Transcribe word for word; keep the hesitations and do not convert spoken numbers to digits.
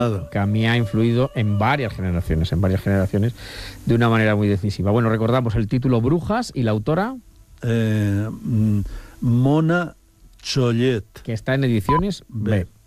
que a mí ha influido en varias generaciones, en varias generaciones, de una manera muy decisiva. Bueno, recordamos el título Brujas y la autora... Eh, Mona Chollet. Que está en Ediciones B. B.